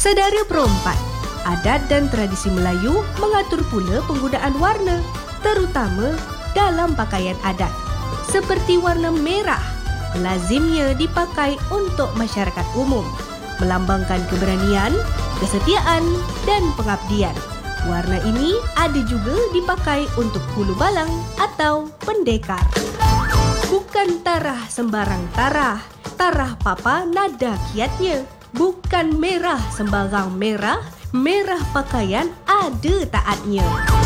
Saudara perempat, adat dan tradisi Melayu mengatur pula penggunaan warna, terutama dalam pakaian adat. Seperti warna merah, lazimnya dipakai untuk masyarakat umum, melambangkan keberanian, kesetiaan dan pengabdian. Warna ini ada juga dipakai untuk hulu balang atau pendekar. Bukan tarah sembarang tarah, tarah papa nada kiatnya. Bukan merah sembarang merah, merah pakaian ada taatnya.